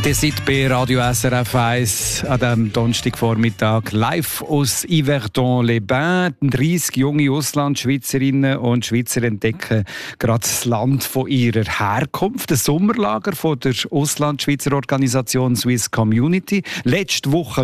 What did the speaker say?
Ihr seid bei Radio SRF 1 an diesem Donnerstagvormittag live aus Yverdon-les-Bains. 30 junge Auslandschweizerinnen und Schweizer entdecken gerade das Land von ihrer Herkunft. Das Sommerlager von der Auslandschweizer Organisation Swiss Community. Letzte Woche